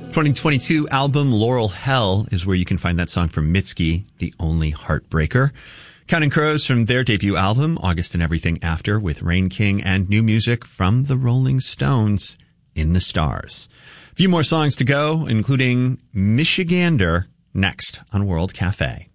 2022 album Laurel Hell is where you can find that song from Mitski, The Only Heartbreaker. Counting Crows from their debut album, August and Everything After, with Rain King, and new music from the Rolling Stones, In the Stars. A few more songs to go, including Michigander, next on World Cafe.